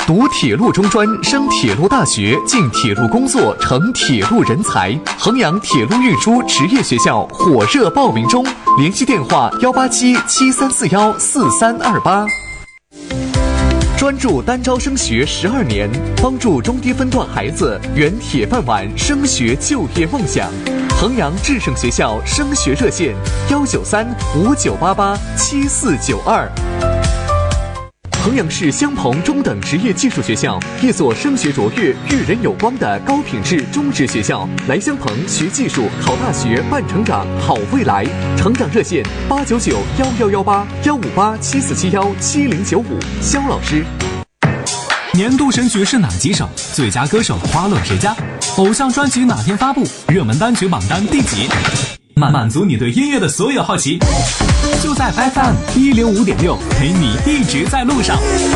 读铁路中专，升铁路大学，进铁路工作，成铁路人才。衡阳铁路运输职业学校火热报名中，联系电话18773414328。专注单招升学12年，帮助中低分段孩子圆铁饭碗升学就业梦想。衡阳智胜学校升学热线19359887492。衡阳市襄鹏中等职业技术学校，一所升学卓越、育人有光的高品质中职学校。来襄鹏学技术、考大学、办成长、好未来。成长热线8991118，15874717095。肖老师。 年度神曲是哪几首？最佳歌手花落谁家？偶像专辑哪天发布？热门单曲榜单第几？满足你对音乐的所有好奇，就在 FM105.6，陪你一直在路上。